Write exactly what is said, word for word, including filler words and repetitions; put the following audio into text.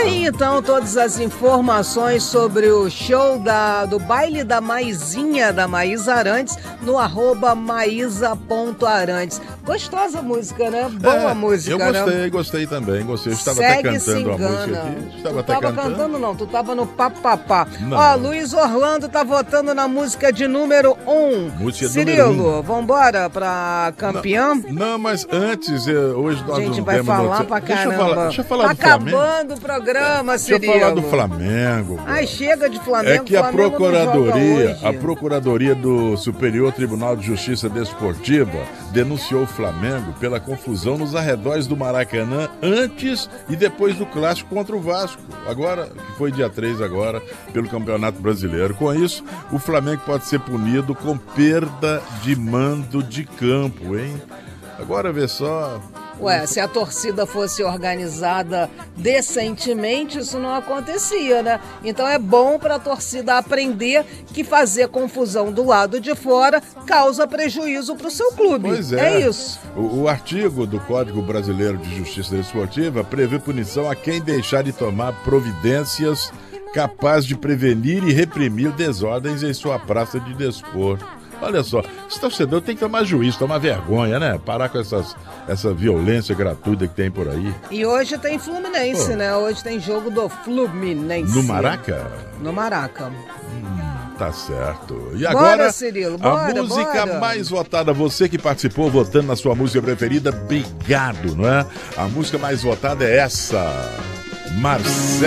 aí então todas as informações sobre o show da, do baile da Maisinha da Maísa Arantes no arroba maísa.arantes. Gostosa a música, né? Boa é, música, eu gostei, né? gostei também, gostei. Eu estava Segue, até se cantando a engana. música aqui. Estava tu até tava cantando. cantando não, tu tava no papapá. Não. Ó, Luiz Orlando tá votando na música de número um. Música Cirilo, número um. vambora pra campeão? Não, não, mas antes, eu, hoje nós A gente não vai temos falar notícia. pra Deixa eu caramba. falar, deixa eu falar tá do Flamengo. acabando o programa, Cirilo. Deixa eu falar do Flamengo. Ai, chega de Flamengo. É que a Flamengo Procuradoria, a Procuradoria do Superior Tribunal de Justiça Desportiva denunciou o Flamengo pela confusão nos arredores do Maracanã antes e depois do clássico contra o Vasco. Agora, que foi dia três agora, pelo Campeonato Brasileiro. Com isso, o Flamengo pode ser punido com perda de mando de campo, hein? Agora vê só. Ué, se a torcida fosse organizada decentemente, isso não acontecia, né? Então é bom para a torcida aprender que fazer confusão do lado de fora causa prejuízo para o seu clube. Pois é. É isso. O, o artigo do Código Brasileiro de Justiça Desportiva prevê punição a quem deixar de tomar providências capaz de prevenir e reprimir desordens em sua praça de desporto. Olha só, esse torcedor tem que tomar juízo, tomar vergonha, né? Parar com essas, essa violência gratuita que tem por aí. E hoje tem Fluminense, Pô. né? Hoje tem jogo do Fluminense. No Maraca? No Maraca. Hum, tá certo. E bora, agora, Cirilo, bora, a música bora. mais votada, você que participou votando na sua música preferida, obrigado, não é? A música mais votada é essa, Marcelo.